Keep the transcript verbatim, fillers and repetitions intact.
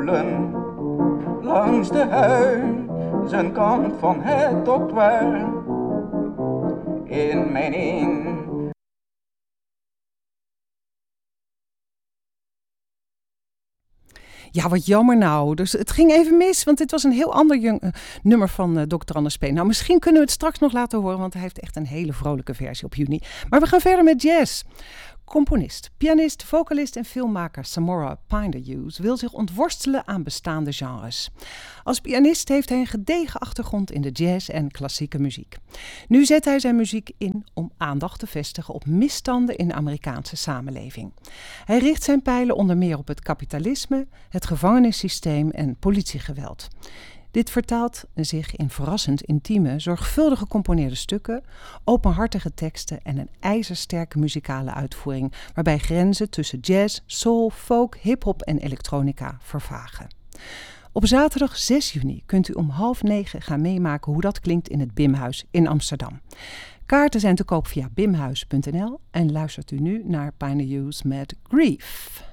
voelen. Langs de huizenkant van het trottoir. In mijn een. Ja, wat jammer nou. Dus het ging even mis, want dit was een heel ander jong, uh, nummer van uh, dokter Anders P. Nou, misschien kunnen we het straks nog laten horen, want hij heeft echt een hele vrolijke versie op juni. Maar we gaan verder met jazz. Componist, pianist, vocalist en filmmaker Samora Pinderhughes wil zich ontworstelen aan bestaande genres. Als pianist heeft hij een gedegen achtergrond in de jazz en klassieke muziek. Nu zet hij zijn muziek in om aandacht te vestigen op misstanden in de Amerikaanse samenleving. Hij richt zijn pijlen onder meer op het kapitalisme, het gevangenissysteem en politiegeweld. Dit vertaalt zich in verrassend intieme, zorgvuldig gecomponeerde stukken, openhartige teksten en een ijzersterke muzikale uitvoering, waarbij grenzen tussen jazz, soul, folk, hip-hop en elektronica vervagen. Op zaterdag zes juni kunt u om half negen gaan meemaken hoe dat klinkt in het Bimhuis in Amsterdam. Kaarten zijn te koop via bimhuis punt n l en luistert u nu naar Pinderhughes met Grief.